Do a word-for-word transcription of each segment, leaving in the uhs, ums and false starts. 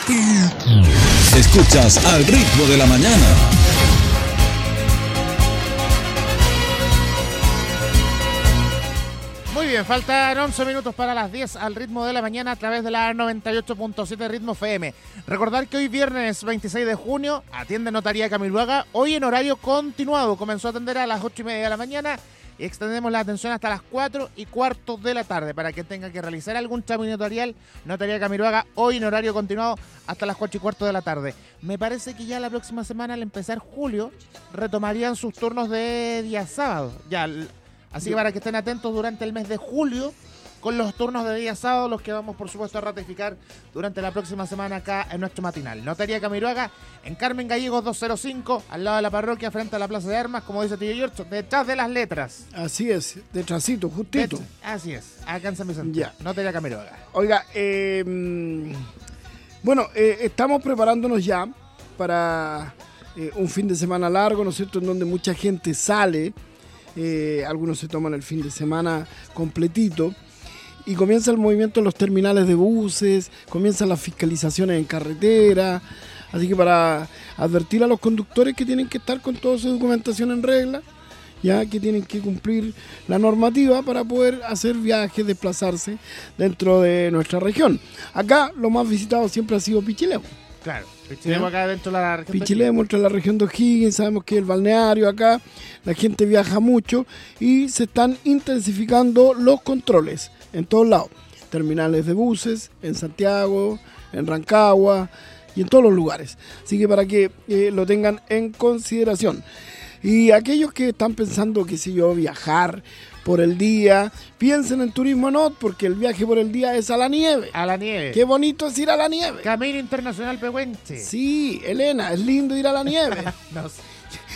Escuchas Al Ritmo de la Mañana. Muy bien, faltan once minutos para las diez al Ritmo de la Mañana a través de la noventa y ocho punto siete Ritmo F M. Recordar que hoy viernes veintiséis de junio atiende Notaría Camiluaga, hoy en horario continuado. Comenzó a atender a las ocho y media de la mañana y extendemos la atención hasta las cuatro y cuarto de la tarde para que tenga que realizar algún trámite notarial. Notaría Camiluaga, hoy en horario continuado hasta las cuatro y cuarto de la tarde. Me parece que ya la próxima semana, al empezar julio, retomarían sus turnos de día sábado. Ya... Así que para que estén atentos durante el mes de julio con los turnos de día sábado, los que vamos por supuesto a ratificar durante la próxima semana acá en nuestro matinal. Notaría Camiluaga en Carmen Gallegos doscientos cinco, al lado de la parroquia, frente a la Plaza de Armas, como dice Tío Giorgio, detrás de las letras. Así es, detrásito, justito. Det- así es, acá en San Vicente. Ya. Notaría Camiluaga. Oiga, eh, bueno, eh, estamos preparándonos ya para eh, un fin de semana largo, ¿no es cierto?, en donde mucha gente sale. Eh, algunos se toman el fin de semana completito y comienza el movimiento en los terminales de buses, comienzan las fiscalizaciones en carretera, así que para advertir a los conductores que tienen que estar con toda su documentación en regla, ya que tienen que cumplir la normativa para poder hacer viajes, desplazarse dentro de nuestra región. Acá lo más visitado siempre ha sido Pichilemu. Claro, Pichilemu acá dentro de la región. Pichilemu, entre la región de O'Higgins, sabemos que el balneario acá, la gente viaja mucho y se están intensificando los controles en todos lados. Terminales de buses, en Santiago, en Rancagua y en todos los lugares. Así que para que eh, lo tengan en consideración. Y aquellos que están pensando, qué sé yo, viajar por el día, piensen en Turismo Not, porque el viaje por el día es a la nieve. A la nieve. Qué bonito es ir a la nieve. Camino Internacional Pehuenche. Sí, Elena, es lindo ir a la nieve. No sé.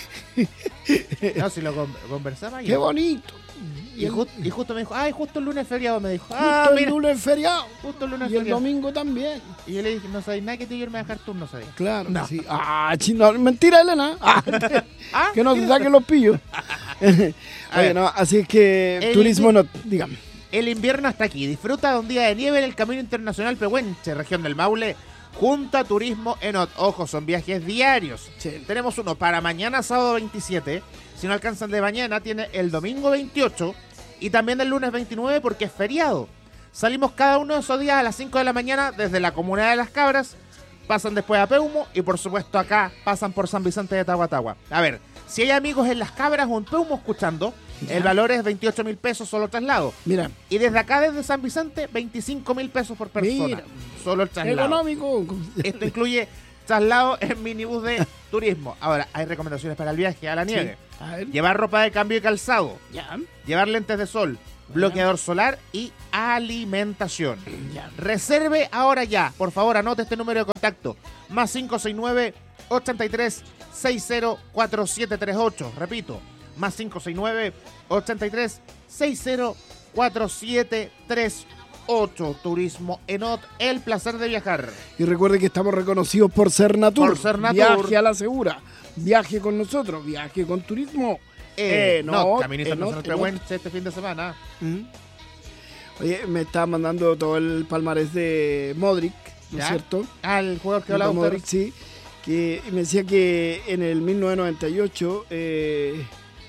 No, si lo con- conversamos ayer. Qué bonito. Y, el- ju- y justo me dijo, ay, justo el lunes feriado, me dijo. Justo Ah, el mira, lunes es feriado. justo el lunes Y el feriado. domingo también. Y yo le dije, no sabéis nada que te iba a irme a dejar turno, sabéis. Claro, No. sí. Ah, chino, mentira, Elena. Ah, Ah, que no te mira. saquen los pillos. Oye, ver. no, así es que El Turismo invi- Not, dígame. El invierno está aquí. Disfruta de un día de nieve en el Camino Internacional Pehuenche, región del Maule, junto a Turismo Enot. Ojo, son viajes diarios. Sí. Tenemos uno para mañana, sábado veintisiete. Si no alcanzan de mañana, tiene el domingo veintiocho y también el lunes veintinueve porque es feriado. Salimos cada uno de esos días a las cinco de la mañana desde la Comunidad de las Cabras, pasan después a Peumo y por supuesto acá pasan por San Vicente de Tahuatahua. A ver, si hay amigos en las Cabras o en Peumo escuchando, el valor es veintiocho mil pesos solo traslado. Mira, Y desde acá, desde San Vicente, veinticinco mil pesos por persona. Mira. Solo el traslado. económico. Esto incluye traslado en minibús de turismo. Ahora, hay recomendaciones para el viaje a la nieve. A ver, Llevar ropa de cambio y calzado. ya, Llevar lentes de sol, bloqueador solar y alimentación. ya. Reserve ahora ya. Por favor, anote este número de contacto. Más cinco seis nueve, ochenta y tres, sesenta cuarenta y siete treinta y ocho. Repito, más cinco seis nueve, ochenta y tres, sesenta cuarenta y siete treinta y ocho. Turismo Enot, el placer de viajar. Y recuerde que estamos reconocidos por Cernatur. Por Cernatur. Viaje a la segura. Viaje con nosotros. Viaje con Turismo. Eh, Enot, no, Camino Enot, Internacional Enot. Pehuenche este fin de semana. Ujú. Oye, me está mandando todo el palmarés de Modric, ¿no es ¿Ya? cierto? Ah, el jugador que Luka hablaba Modric, sí. Que me decía que en el mil novecientos noventa y ocho eh,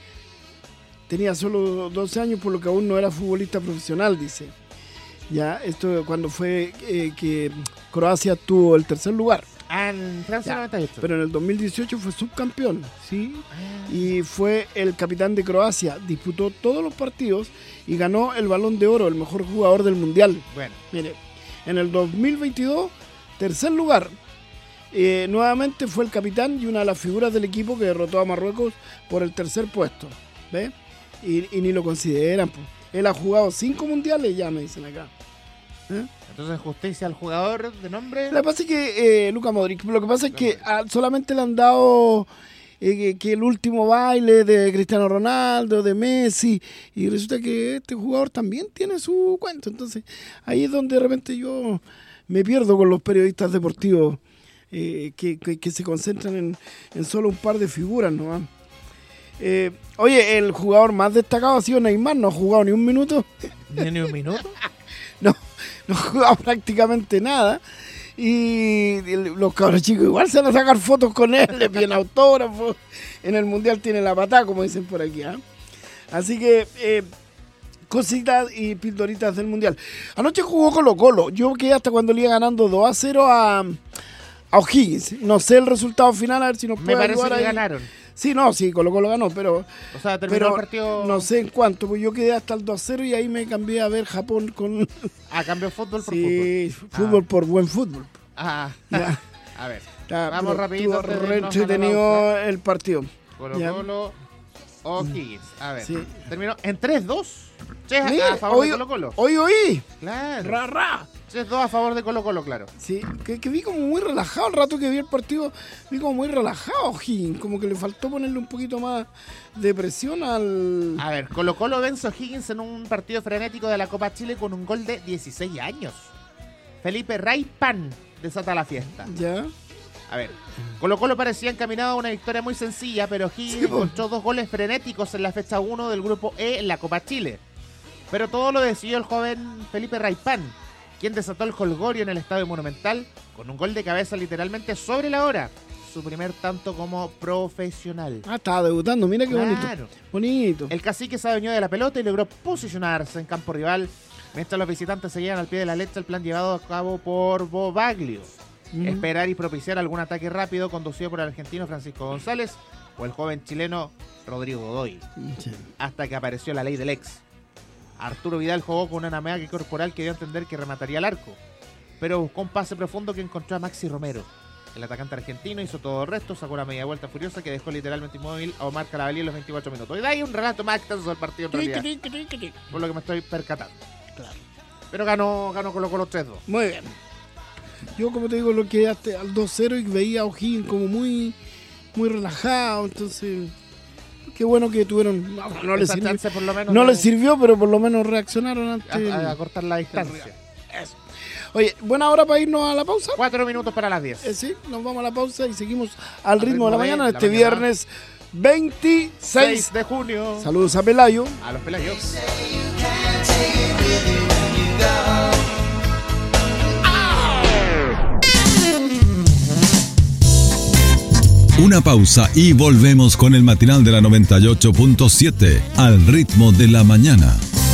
tenía solo doce años, por lo que aún no era futbolista profesional, dice. Ya, esto cuando fue eh, que Croacia tuvo el tercer lugar. Ah, en Francia Ya, noventa y ocho. Pero en el dos mil dieciocho fue subcampeón, ¿sí? Ah. Y fue el capitán de Croacia. Disputó todos los partidos y ganó el Balón de Oro, el mejor jugador del Mundial. Bueno, Mire, en el dos mil veintidós, tercer lugar. Eh, nuevamente fue el capitán y una de las figuras del equipo que derrotó a Marruecos por el tercer puesto. ¿Ve? Y, y ni lo consideran. Pues. Él ha jugado cinco mundiales ya, me dicen acá. ¿Eh? entonces justicia al jugador de nombre. Lo que pasa es que eh, Luka Modric, lo que pasa es que ah, solamente le han dado eh, que, que el último baile de Cristiano Ronaldo, de Messi, y resulta que este jugador también tiene su cuento. Entonces ahí es donde de repente yo me pierdo con los periodistas deportivos eh, que, que, que se concentran en, en solo un par de figuras nomás. Eh, oye, el jugador más destacado ha sido Neymar, no ha jugado ni un minuto. Ni un minuto. No, no ha jugado prácticamente nada. Y los cabros chicos igual se van a sacar fotos con él, le piden autógrafos. En el Mundial tiene la patada, como dicen por aquí. ¿eh? Así que, eh, cositas y pildoritas del Mundial. Anoche jugó Colo Colo. Yo quedé hasta cuando le iba ganando dos a cero a, a O'Higgins. No sé el resultado final, a ver si nos puede Me parece ayudar que ahí. ganaron. Sí, no, sí, Colo Colo ganó, pero... O sea, terminó pero el partido... no sé en cuánto, pues yo quedé hasta el dos a cero y ahí me cambié a ver Japón con... Ah, cambió fútbol por sí, fútbol. fútbol Ah. por buen fútbol. Ah. Ya. A ver, Ya, vamos pero rapidito. estuvo antes de re irnos a la entretenido pausa. el partido. Colo Ya. Colo, O'Higgins. A ver, Sí. terminó en tres dos. Che, Mire, a favor hoy, de Colo Colo. hoy oí, Claro. ra, ra. tres dos a favor de Colo Colo, claro. Sí, que, que vi como muy relajado el rato que vi el partido, vi como muy relajado Higgins, como que le faltó ponerle un poquito más de presión al... A ver, Colo Colo vence a O'Higgins en un partido frenético de la Copa Chile con un gol de dieciséis años. Felipe Raipan desata la fiesta. Ya, A ver, Colo Colo parecía encaminado a una victoria muy sencilla, pero O'Higgins Sí, po. encontró dos goles frenéticos en la fecha uno del grupo E en la Copa Chile. Pero todo lo decidió el joven Felipe Raipan, quien desató el jolgorio en el Estadio Monumental con un gol de cabeza literalmente sobre la hora. Su primer tanto como profesional. ah, estaba debutando, mira qué bonito. Claro. Bonito. El cacique se adueñó de la pelota y logró posicionarse en campo rival. Mientras los visitantes seguían al pie de la letra el plan llevado a cabo por Bobaglio. Mm. Esperar y propiciar algún ataque rápido conducido por el argentino Francisco González o el joven chileno Rodrigo Godoy. Sí. Hasta que apareció la ley del ex. Arturo Vidal jugó con una amague corporal que dio a entender que remataría al arco, pero buscó un pase profundo que encontró a Maxi Romero. El atacante argentino hizo todo el resto, sacó una media vuelta furiosa que dejó literalmente inmóvil a Omar Carabalí en los veintiocho minutos. Y de ahí un relato más extenso del partido en realidad, por lo que me estoy percatando. Claro. Pero ganó, ganó Colo Colo tres dos. Muy bien. Yo, como te digo, lo que hasta al dos cero y veía a O'Higgins como muy, muy relajado, entonces... Qué bueno que tuvieron... No, no les Esa sirvió, chance por lo menos no de- les sirvió, pero por lo menos reaccionaron ante... a, a- a cortar la distancia. Eso. Oye, buena hora para irnos a la pausa. Cuatro minutos para las diez. Eh, sí, nos vamos a la pausa y seguimos al ritmo, ritmo de la de mañana la este mañana. viernes veintiséis. seis de junio. Saludos a Pelayo. A los Pelayos. Una pausa y volvemos con el matinal de la noventa y ocho punto siete al ritmo de la mañana.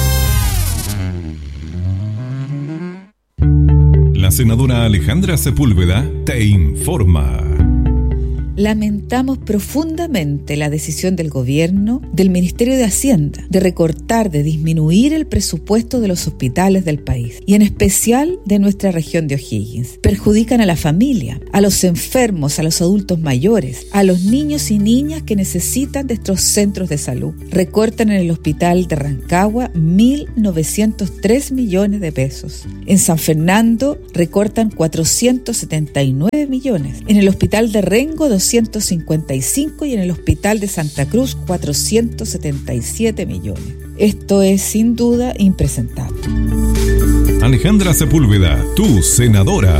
La senadora Alejandra Sepúlveda te informa. Lamentamos profundamente la decisión del gobierno, del Ministerio de Hacienda, de recortar, de disminuir el presupuesto de los hospitales del país, y en especial de nuestra región de O'Higgins. Perjudican a la familia, a los enfermos, a los adultos mayores, a los niños y niñas que necesitan de estos centros de salud. Recortan en el hospital de Rancagua mil novecientos tres millones de pesos. En San Fernando recortan cuatrocientos setenta y nueve millones. En el hospital de Rengo, doscientos cincuenta y cinco, y en el hospital de Santa Cruz cuatrocientos setenta y siete millones. Esto es sin duda impresentable. Alejandra Sepúlveda, tu senadora.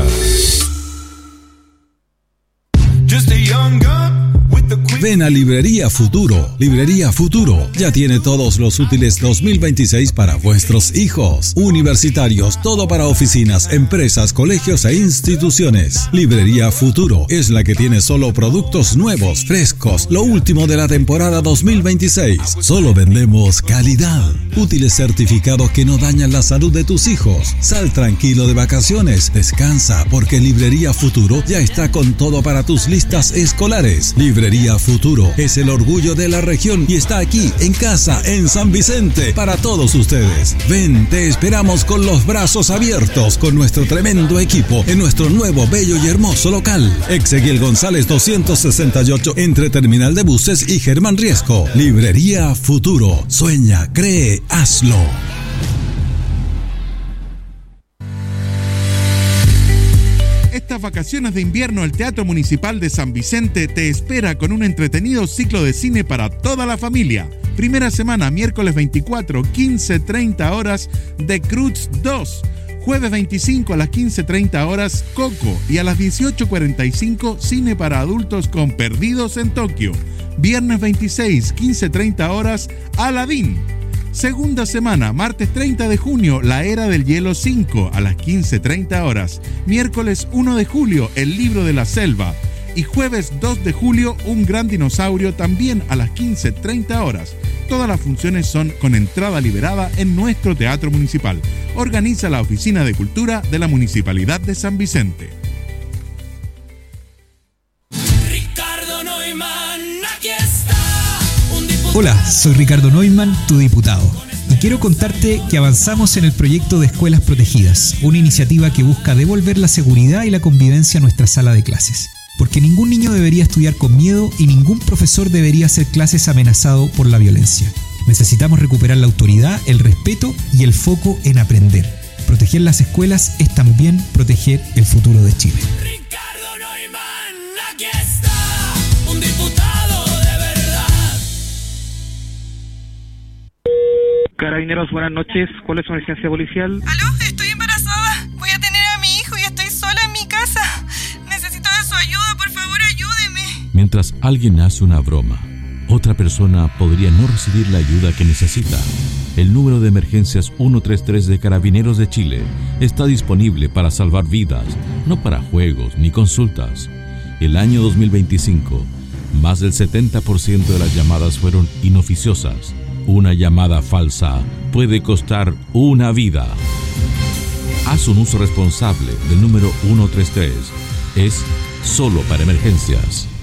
Ven a Librería Futuro. Librería Futuro ya tiene todos los útiles dos mil veintiséis para vuestros hijos. Universitarios, todo para oficinas, empresas, colegios e instituciones. Librería Futuro es la que tiene solo productos nuevos, frescos, lo último de la temporada dos mil veintiséis. Solo vendemos calidad. Útiles certificados que no dañan la salud de tus hijos. Sal tranquilo de vacaciones, descansa, porque Librería Futuro ya está con todo para tus listas escolares. Librería Futuro es el orgullo de la región y está aquí, en casa, en San Vicente, para todos ustedes. Ven, te esperamos con los brazos abiertos, con nuestro tremendo equipo, en nuestro nuevo, bello y hermoso local. Exequiel González doscientos sesenta y ocho, entre Terminal de Buses y Germán Riesco. Librería Futuro. Sueña, cree, hazlo. Estas vacaciones de invierno, el Teatro Municipal de San Vicente te espera con un entretenido ciclo de cine para toda la familia. Primera semana, miércoles veinticuatro, quince treinta horas, The Cruz dos. Jueves veinticinco a las quince treinta horas, Coco. Y a las dieciocho cuarenta y cinco, cine para adultos con Perdidos en Tokio. Viernes veintiséis, quince treinta horas, Aladdin. Segunda semana, martes treinta de junio, La Era del Hielo cinco a las quince treinta horas. Miércoles uno de julio, El Libro de la Selva. Y jueves dos de julio, Un Gran Dinosaurio, también a las quince treinta horas. Todas las funciones son con entrada liberada en nuestro Teatro Municipal. Organiza la Oficina de Cultura de la Municipalidad de San Vicente. Ricardo Neumann, aquí está. Hola, soy Ricardo Neumann, tu diputado, y quiero contarte que avanzamos en el proyecto de Escuelas Protegidas, una iniciativa que busca devolver la seguridad y la convivencia a nuestra sala de clases. Porque ningún niño debería estudiar con miedo y ningún profesor debería hacer clases amenazado por la violencia. Necesitamos recuperar la autoridad, el respeto y el foco en aprender. Proteger las escuelas es también proteger el futuro de Chile. Ricardo Neumann, aquí está, un diputado de verdad. Carabineros, buenas noches. ¿Cuál es su emergencia policial? ¿Aló? Estoy embarazada. Voy a tener a mi hijo y estoy sola en mi casa. Necesito de su ayuda, por favor, ayúdeme. Mientras alguien hace una broma, otra persona podría no recibir la ayuda que necesita. El número de emergencias ciento treinta y tres de Carabineros de Chile está disponible para salvar vidas, no para juegos ni consultas. El año dos mil veinticinco, más del setenta por ciento de las llamadas fueron inoficiosas. Una llamada falsa puede costar una vida. Haz un uso responsable del número ciento treinta y tres. Es solo para emergencias.